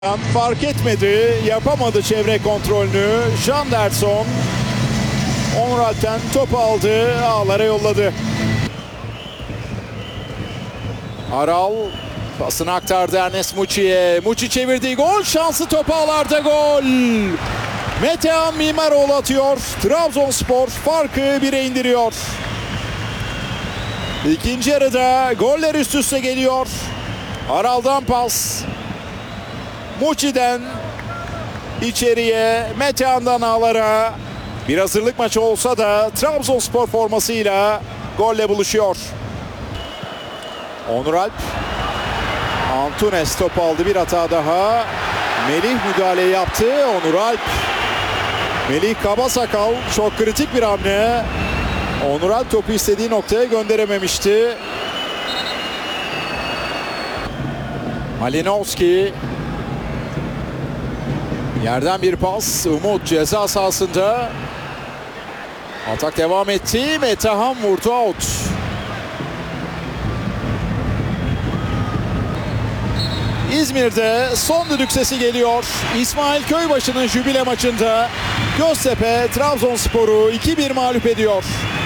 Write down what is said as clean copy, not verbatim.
Fark etmedi, yapamadı çevre kontrolünü. Janderson Onuralp'ten topu aldı, ağlara yolladı. Aral pasını aktardı Ernest Muçi'ye. Muçi çevirdiği gol şansı, top ağlarda, gol. Metehan Mimaroğlu atıyor. Trabzonspor farkı 1'e indiriyor. İkinci yarıda goller üst üste geliyor. Aral'dan pas. Muçi'den içeriye, Metehan'dan ağlara. Bir hazırlık maçı olsa da Trabzonspor formasıyla golle buluşuyor. Onuralp. Antunes top aldı, bir hata daha. Melih müdahale yaptı. Onuralp. Melih Kabasakal, çok kritik bir hamle. Onuralp topu istediği noktaya gönderememişti. Malinovski. Yerden bir pas. Umut ceza sahasında. Atak devam etti. Metehan vurdu, out. İzmir'de son düdük sesi geliyor. İsmail Köybaşı'nın jübile maçında Göztepe Trabzonspor'u 2-1 mağlup ediyor.